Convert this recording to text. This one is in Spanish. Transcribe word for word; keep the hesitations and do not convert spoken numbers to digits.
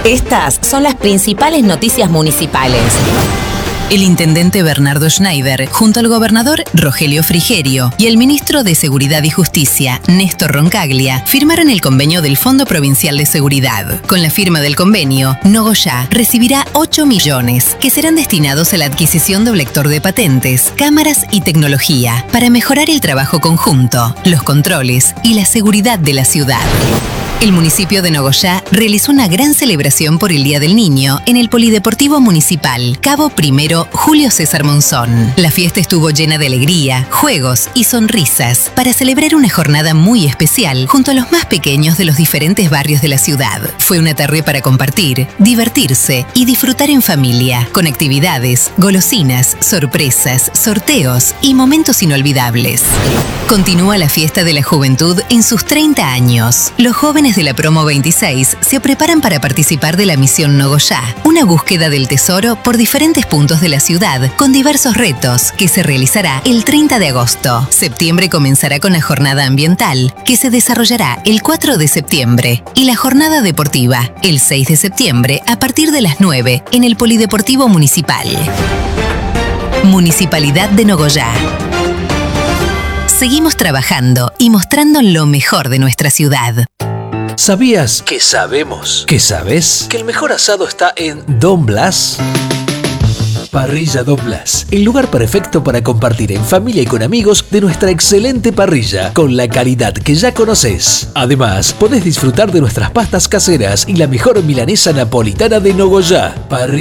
Estas son las principales noticias municipales. El intendente Bernardo Schneider, junto al gobernador Rogelio Frigerio y el ministro de Seguridad y Justicia, Néstor Roncaglia, firmaron el convenio del Fondo Provincial de Seguridad. Con la firma del convenio, Nogoyá recibirá ocho millones, que serán destinados a la adquisición de un lector de patentes, cámaras y tecnología, para mejorar el trabajo conjunto, los controles y la seguridad de la ciudad. El municipio de Nogoyá realizó una gran celebración por el Día del Niño en el Polideportivo Municipal Cabo Primero Julio César Monzón. La fiesta estuvo llena de alegría, juegos y sonrisas para celebrar una jornada muy especial junto a los más pequeños de los diferentes barrios de la ciudad. Fue una tarde para compartir, divertirse y disfrutar en familia, con actividades, golosinas, sorpresas, sorteos y momentos inolvidables. Continúa la fiesta de la juventud en sus treinta años. Los jóvenes de la Promo veintiséis se preparan para participar de la Misión Nogoyá, una búsqueda del tesoro por diferentes puntos de la ciudad con diversos retos que se realizará el treinta de agosto. Septiembre comenzará con la jornada ambiental, que se desarrollará el cuatro de septiembre, y la jornada deportiva, el seis de septiembre a partir de las nueve en el Polideportivo Municipal. Municipalidad de Nogoyá. Seguimos trabajando y mostrando lo mejor de nuestra ciudad. ¿Sabías que sabemos que sabes que el mejor asado está en Don Blas? Parrilla Don Blas, el lugar perfecto para compartir en familia y con amigos de nuestra excelente parrilla, con la calidad que ya conoces. Además, podés disfrutar de nuestras pastas caseras y la mejor milanesa napolitana de Nogoyá. Parrilla